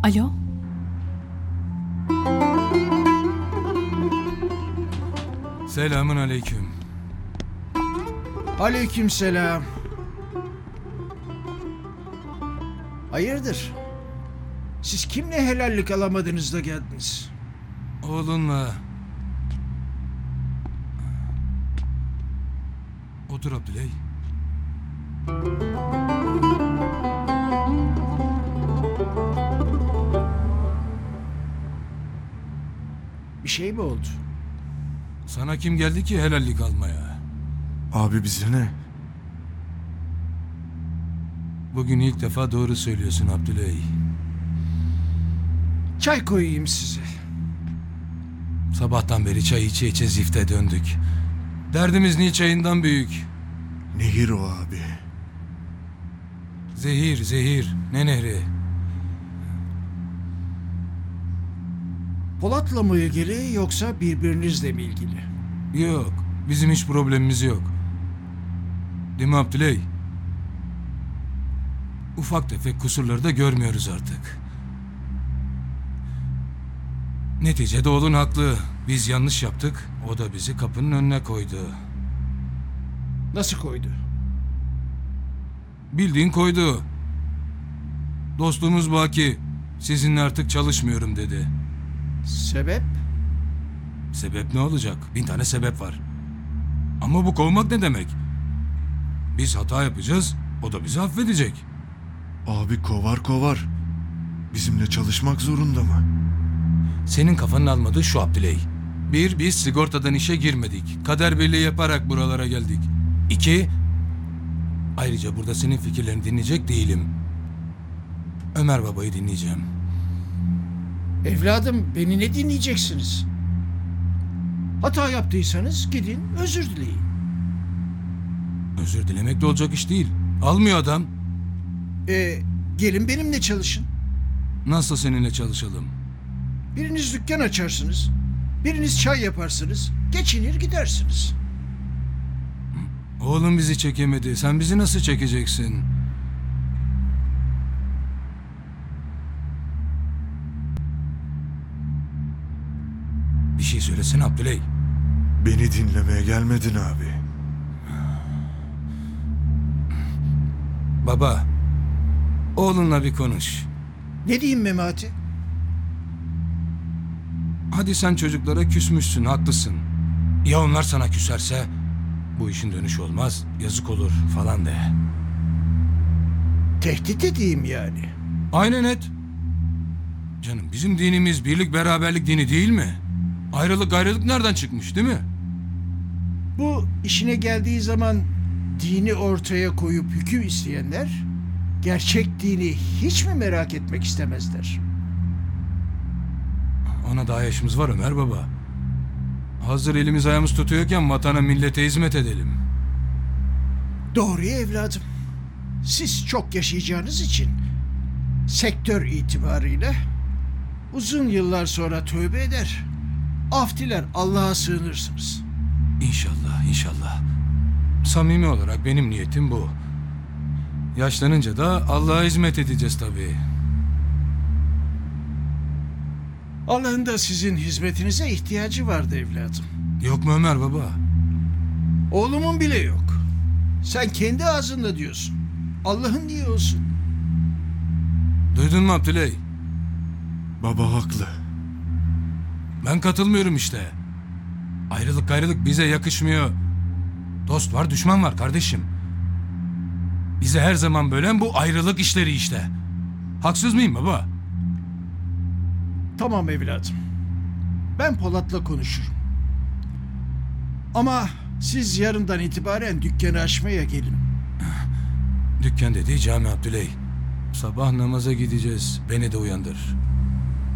Alo? Selamun aleyküm. Aleykümselam. Hayırdır? Siz kimle helallik alamadınız da geldiniz? Oğlunla. Otur Abdüley. Bir şey mi oldu? Sana kim geldi ki helallik almaya? Abi bize ne? Bugün ilk defa doğru söylüyorsun Abdüley. Çay koyayım size. Sabahtan beri çay içe içe zifte döndük. Derdimiz Nil çayından büyük. Nehir o abi. Zehir, zehir. Ne nehri? Polat'la mı ilgili yoksa birbirinizle mi ilgili? Yok. Bizim hiç problemimiz yok. Değil mi Abdüley? Ufak tefek kusurları da görmüyoruz artık. Neticede oğlun haklı. Biz yanlış yaptık. O da bizi kapının önüne koydu. Nasıl koydu? Bildiğin koydu. Dostluğumuz baki. Sizinle artık çalışmıyorum dedi. Sebep? Sebep ne olacak? 1000 tane sebep var. Ama bu kovmak ne demek? Biz hata yapacağız. O da bizi affedecek. Abi kovar. Bizimle çalışmak zorunda mı? Senin kafanın almadığı şu Abdüley. 1. Biz sigortadan işe girmedik. Kader birliği yaparak buralara geldik. 2. Ayrıca burada senin fikirlerini dinleyecek değilim. Ömer babayı dinleyeceğim. Evladım, beni ne dinleyeceksiniz? Hata yaptıysanız gidin özür dileyin. Özür dilemek de olacak iş değil. Almıyor adam. Gelin benimle çalışın. Nasıl seninle çalışalım? Biriniz dükkan açarsınız. Biriniz çay yaparsınız. Geçinir gidersiniz. Oğlum bizi çekemedi. Sen bizi nasıl çekeceksin? Bir şey söylesene Abdüley. Beni dinlemeye gelmedin abi. Baba, oğlunla bir konuş. Ne diyeyim Memati? Hadi sen çocuklara küsmüşsün, haklısın. Ya onlar sana küserse? Bu işin dönüşü olmaz, yazık olur falan de. Tehdit edeyim yani. Aynen et. Canım bizim dinimiz birlik beraberlik dini değil mi? Ayrılık gayrılık nereden çıkmış değil mi? Bu işine geldiği zaman dini ortaya koyup hüküm isteyenler gerçek dini hiç mi merak etmek istemezler? Ona daha yaşımız var Ömer baba. Hazır elimiz ayağımız tutuyorken vatana millete hizmet edelim. Doğru evladım. Siz çok yaşayacağınız için sektör itibarıyla uzun yıllar sonra tövbe eder, af diler, Allah'a sığınırsınız. İnşallah, inşallah. Samimi olarak benim niyetim bu. Yaşlanınca da Allah'a hizmet edeceğiz tabii. Allah'ın da sizin hizmetinize ihtiyacı vardı evladım. Yok mu Ömer baba? Oğlumun bile yok. Sen kendi ağzınla diyorsun. Allah'ın niye olsun? Duydun mu Abdüley? Baba haklı. Ben katılmıyorum işte. Ayrılık gayrılık bize yakışmıyor. Dost var, düşman var kardeşim. Bize her zaman bölen bu ayrılık işleri işte. Haksız mıyım baba? Tamam evladım. Ben Polat'la konuşurum. Ama siz yarından itibaren dükkanı açmaya gelin. Dükkan dediği cami Abdüley. Sabah namaza gideceğiz. Beni de uyandır.